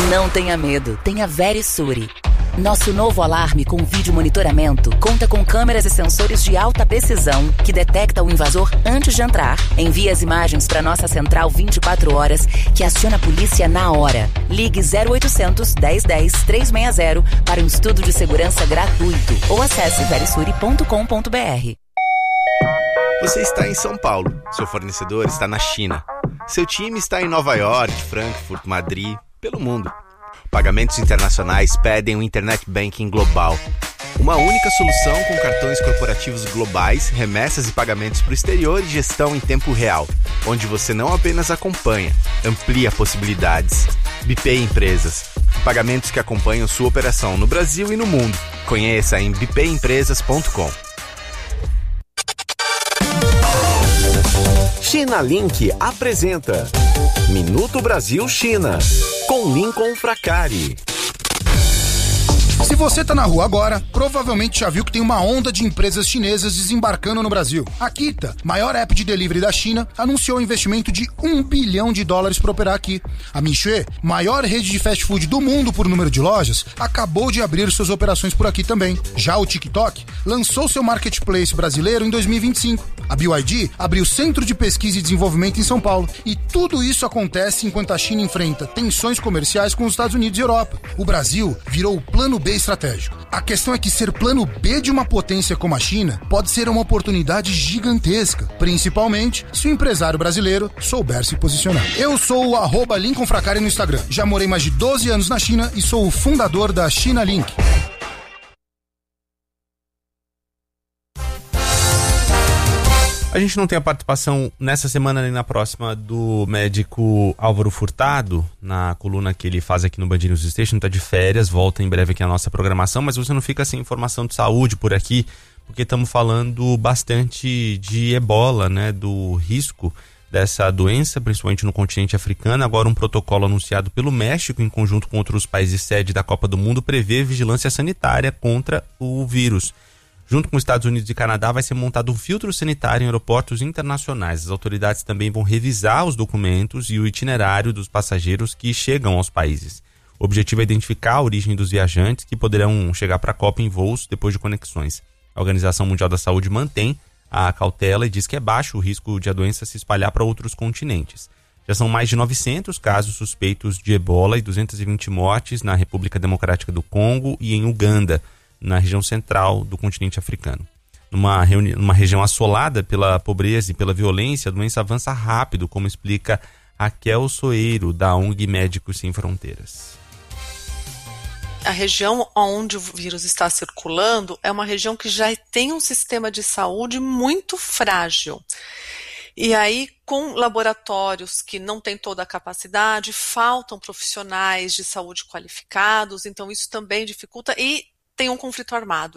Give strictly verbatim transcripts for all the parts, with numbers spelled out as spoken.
Não tenha medo, tenha Verisure. Nosso novo alarme com vídeo monitoramento conta com câmeras e sensores de alta precisão que detecta o invasor antes de entrar, envia as imagens para nossa central vinte e quatro horas, que aciona a polícia na hora. Ligue zero oitocentos, dez dez, trezentos e sessenta para um estudo de segurança gratuito ou acesse verisure ponto com ponto b r. Você está em São Paulo, seu fornecedor está na China, seu time está em Nova York, Frankfurt, Madrid, pelo mundo. Pagamentos internacionais pedem um Internet Banking global. Uma única solução com cartões corporativos globais, remessas e pagamentos para o exterior e gestão em tempo real, onde você não apenas acompanha, amplia possibilidades. BPay Empresas. Pagamentos que acompanham sua operação no Brasil e no mundo. Conheça em b p empresas ponto com. China Link apresenta Minuto Brasil China, com Lincoln Fracari. Se você tá na rua agora, provavelmente já viu que tem uma onda de empresas chinesas desembarcando no Brasil. A Kita, maior app de delivery da China, anunciou um investimento de um bilhão de dólares para operar aqui. A Meituan, maior rede de fast food do mundo por número de lojas, acabou de abrir suas operações por aqui também. Já o TikTok lançou seu marketplace brasileiro em dois mil e vinte e cinco. A B Y D abriu Centro de Pesquisa e Desenvolvimento em São Paulo. E tudo isso acontece enquanto a China enfrenta tensões comerciais com os Estados Unidos e Europa. O Brasil virou o plano B estratégico. A questão é que ser plano B de uma potência como a China pode ser uma oportunidade gigantesca, principalmente se o empresário brasileiro souber se posicionar. Eu sou o arroba Lincoln Fracari no Instagram. Já morei mais de doze anos na China e sou o fundador da China Link. A gente não tem a participação nessa semana nem na próxima do médico Álvaro Furtado, na coluna que ele faz aqui no Band News Station, tá de férias, volta em breve aqui a nossa programação, mas você não fica sem informação de saúde por aqui, porque estamos falando bastante de ebola, né, do risco dessa doença, principalmente no continente africano. Agora um protocolo anunciado pelo México, em conjunto com outros países sede da Copa do Mundo, prevê vigilância sanitária contra o vírus. Junto com os Estados Unidos e Canadá, vai ser montado um filtro sanitário em aeroportos internacionais. As autoridades também vão revisar os documentos e o itinerário dos passageiros que chegam aos países. O objetivo é identificar a origem dos viajantes que poderão chegar para a Copa em voos depois de conexões. A Organização Mundial da Saúde mantém a cautela e diz que é baixo o risco de a doença se espalhar para outros continentes. Já são mais de novecentos casos suspeitos de ebola e duzentas e vinte mortes na República Democrática do Congo e em Uganda, na região central do continente africano. Numa, reuni- numa região assolada pela pobreza e pela violência, a doença avança rápido, como explica Raquel Soeiro, da O N G Médicos Sem Fronteiras. A região onde o vírus está circulando é uma região que já tem um sistema de saúde muito frágil. E aí, com laboratórios que não têm toda a capacidade, faltam profissionais de saúde qualificados, então isso também dificulta e tem um conflito armado.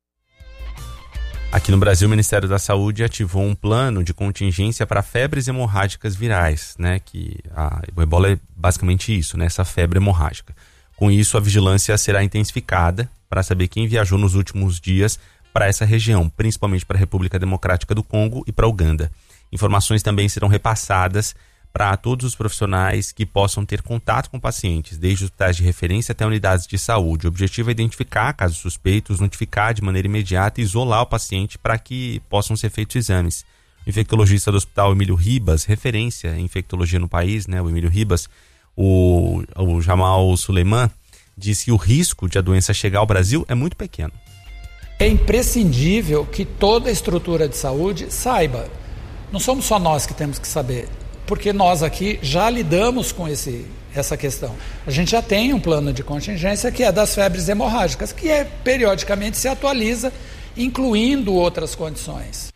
Aqui no Brasil, o Ministério da Saúde ativou um plano de contingência para febres hemorrágicas virais, né? Que a, o ebola é basicamente isso, né? Essa febre hemorrágica. Com isso, a vigilância será intensificada para saber quem viajou nos últimos dias para essa região, principalmente para a República Democrática do Congo e para Uganda. Informações também serão repassadas para todos os profissionais que possam ter contato com pacientes, desde hospitais de referência até unidades de saúde. O objetivo é identificar casos suspeitos, notificar de maneira imediata e isolar o paciente para que possam ser feitos exames. O infectologista do Hospital Emílio Ribas, referência em infectologia no país, né, o Emílio Ribas, o, o Jamal Suleiman, disse que o risco de a doença chegar ao Brasil é muito pequeno. É imprescindível que toda a estrutura de saúde saiba. Não somos só nós que temos que saber, porque nós aqui já lidamos com esse, essa questão. A gente já tem um plano de contingência que é das febres hemorrágicas, que é, periodicamente se atualiza, incluindo outras condições.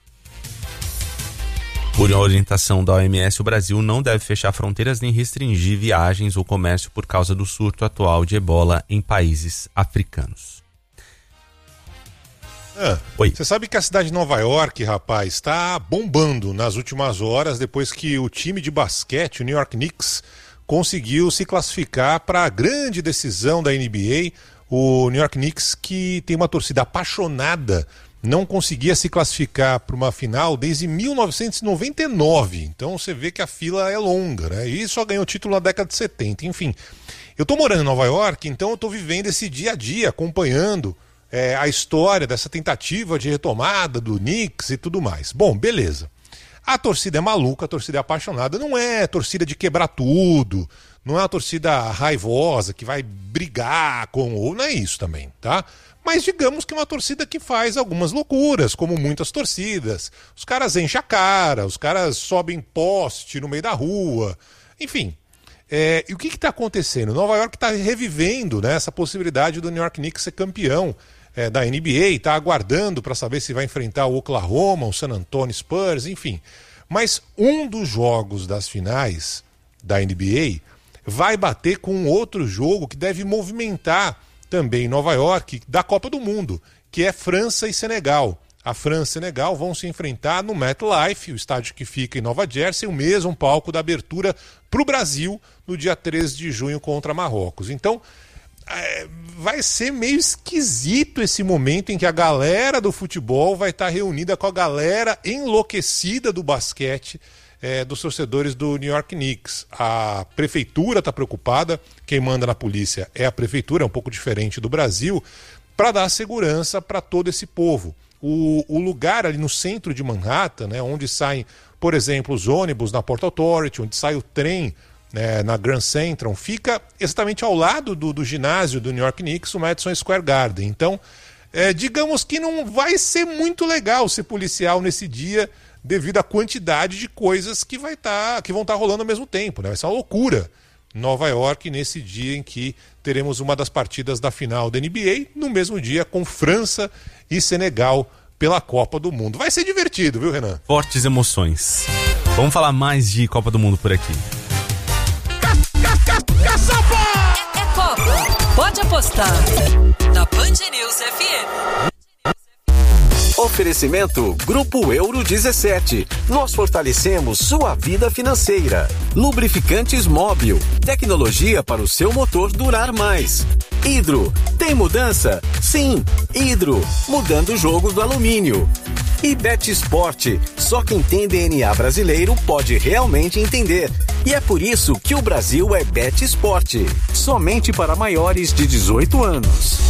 Por orientação da O M S, o Brasil não deve fechar fronteiras nem restringir viagens ou comércio por causa do surto atual de ebola em países africanos. Ah, você sabe que a cidade de Nova York, rapaz, está bombando nas últimas horas depois que o time de basquete, o New York Knicks, conseguiu se classificar para a grande decisão da N B A. O New York Knicks, que tem uma torcida apaixonada, não conseguia se classificar para uma final desde mil novecentos e noventa e nove. Então você vê que a fila é longa, né? E só ganhou título na década de setenta. Enfim, Eu estou morando em Nova York, então eu estou vivendo esse dia a dia, acompanhando é, a história dessa tentativa de retomada do Knicks e tudo mais. Bom, beleza. A torcida é maluca, a torcida é apaixonada, não é torcida de quebrar tudo, não é uma torcida raivosa que vai brigar com ou não é isso também, tá? Mas digamos que é uma torcida que faz algumas loucuras, como muitas torcidas. Os caras enchem a cara, os caras sobem poste no meio da rua, enfim. É, e o que está acontecendo? Nova York está revivendo, né, essa possibilidade do New York Knicks ser campeão é, da N B A, está aguardando para saber se vai enfrentar o Oklahoma, o San Antonio Spurs, enfim. Mas um dos jogos das finais da N B A vai bater com outro jogo que deve movimentar também Nova York, da Copa do Mundo, que é França e Senegal. A França e Senegal vão se enfrentar no MetLife, o estádio que fica em Nova Jersey, o mesmo palco da abertura para o Brasil no dia treze de junho contra Marrocos. Então, é, vai ser meio esquisito esse momento em que a galera do futebol vai estar reunida com a galera enlouquecida do basquete, é, dos torcedores do New York Knicks. A prefeitura está preocupada, quem manda na polícia é a prefeitura, é um pouco diferente do Brasil, para dar segurança para todo esse povo. O, o lugar ali no centro de Manhattan, né, onde saem, por exemplo, os ônibus na Port Authority, onde sai o trem, né, na Grand Central, fica exatamente ao lado do, do ginásio do New York Knicks, o Madison Square Garden. Então, é, digamos que não vai ser muito legal ser policial nesse dia, devido à quantidade de coisas que, vai tá, que vão estar tá rolando ao mesmo tempo, né? Vai ser uma loucura. Nova York, nesse dia em que teremos uma das partidas da final da N B A, no mesmo dia com França e Senegal pela Copa do Mundo. Vai ser divertido, viu, Renan? Fortes emoções. Vamos falar mais de Copa do Mundo por aqui. É, é Copa. Pode apostar. Na Band News F M. Oferecimento Grupo Euro dezessete. Nós fortalecemos sua vida financeira. Lubrificantes Móbil. Tecnologia para o seu motor durar mais. Hidro. Tem mudança? Sim. Hidro. Mudando o jogo do alumínio. E Bet Sport. Só quem tem D N A brasileiro pode realmente entender. E é por isso que o Brasil é Bet Sport. Somente para maiores de dezoito anos.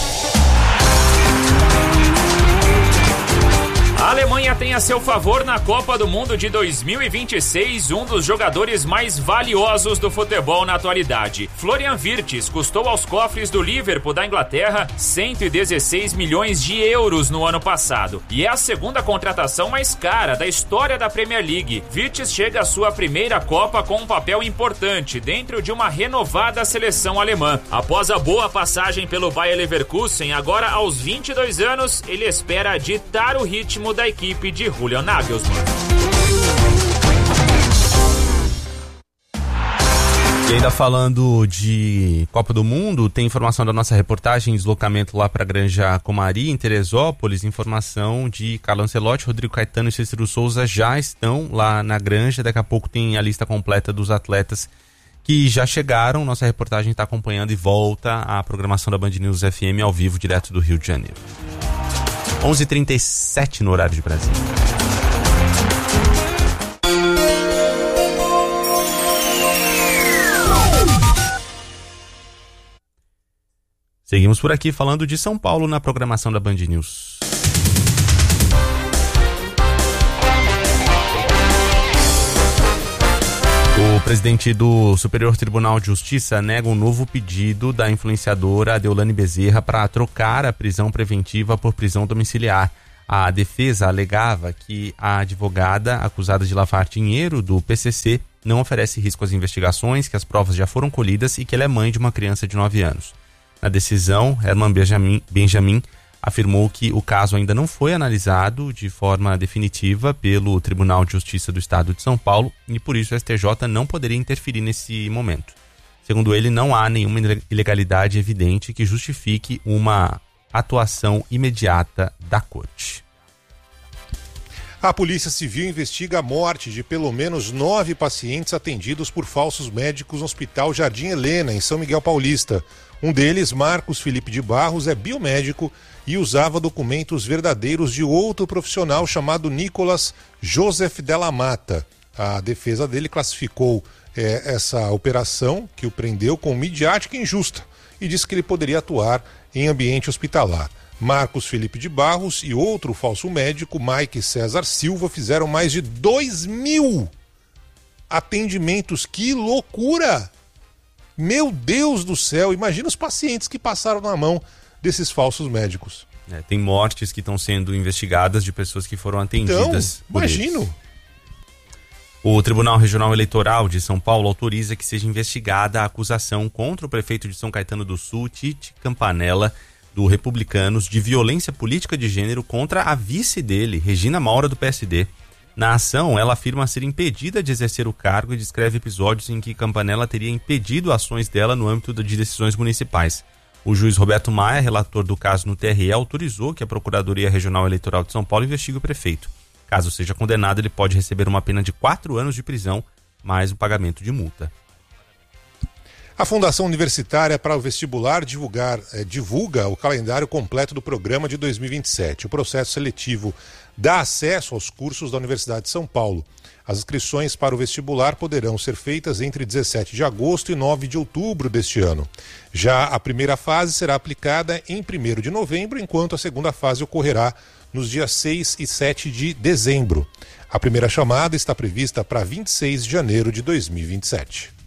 A Alemanha tem a seu favor na Copa do Mundo de dois mil e vinte e seis um dos jogadores mais valiosos do futebol na atualidade. Florian Wirtz custou aos cofres do Liverpool da Inglaterra cento e dezesseis milhões de euros no ano passado. E é a segunda contratação mais cara da história da Premier League. Wirtz chega à sua primeira Copa com um papel importante dentro de uma renovada seleção alemã. Após a boa passagem pelo Bayer Leverkusen, agora aos vinte e dois anos, ele espera ditar o ritmo da equipe de Julian Nagelsmann. E ainda falando de Copa do Mundo, tem informação da nossa reportagem, deslocamento lá para a Granja Comari, em Teresópolis, informação de Carlo Ancelotti, Rodrigo Caetano e Cícero Souza já estão lá na Granja. Daqui a pouco tem a lista completa dos atletas que já chegaram. Nossa reportagem está acompanhando e volta à programação da Band News F M ao vivo, direto do Rio de Janeiro. onze e trinta e sete no horário de Brasília. Seguimos por aqui falando de São Paulo na programação da Band News. O presidente do Superior Tribunal de Justiça nega um novo pedido da influenciadora Deolane Bezerra para trocar a prisão preventiva por prisão domiciliar. A defesa alegava que a advogada acusada de lavar dinheiro do P C C não oferece risco às investigações, que as provas já foram colhidas e que ela é mãe de uma criança de nove anos. Na decisão, Herman Benjamin, Benjamin afirmou que o caso ainda não foi analisado de forma definitiva pelo Tribunal de Justiça do Estado de São Paulo e por isso o S T J não poderia interferir nesse momento. Segundo ele, não há nenhuma ilegalidade evidente que justifique uma atuação imediata da Corte. A Polícia Civil investiga a morte de pelo menos nove pacientes atendidos por falsos médicos no Hospital Jardim Helena, em São Miguel Paulista. Um deles, Marcos Felipe de Barros, é biomédico e usava documentos verdadeiros de outro profissional chamado Nicolas Joseph Della Mata. A defesa dele classificou é, essa operação que o prendeu com midiática injusta e disse que ele poderia atuar em ambiente hospitalar. Marcos Felipe de Barros e outro falso médico, Mike César Silva, fizeram mais de dois mil atendimentos. Que loucura! Meu Deus do céu, imagina os pacientes que passaram na mão desses falsos médicos. É, tem mortes que estão sendo investigadas de pessoas que foram atendidas. Então, imagino. Eles. O Tribunal Regional Eleitoral de São Paulo autoriza que seja investigada a acusação contra o prefeito de São Caetano do Sul, Tite Campanella, do Republicanos, de violência política de gênero contra a vice dele, Regina Maura, do P S D. Na ação, ela afirma ser impedida de exercer o cargo e descreve episódios em que Campanella teria impedido ações dela no âmbito de decisões municipais. O juiz Roberto Maia, relator do caso no T R E, autorizou que a Procuradoria Regional Eleitoral de São Paulo investigue o prefeito. Caso seja condenado, ele pode receber uma pena de quatro anos de prisão, mais o pagamento de multa. A Fundação Universitária para o Vestibular divulgar, eh, divulga o calendário completo do programa de dois mil e vinte e sete. O processo seletivo dá acesso aos cursos da Universidade de São Paulo. As inscrições para o vestibular poderão ser feitas entre dezessete de agosto e nove de outubro deste ano. Já a primeira fase será aplicada em primeiro de novembro, enquanto a segunda fase ocorrerá nos dias seis e sete de dezembro. A primeira chamada está prevista para vinte e seis de janeiro de dois mil e vinte e sete.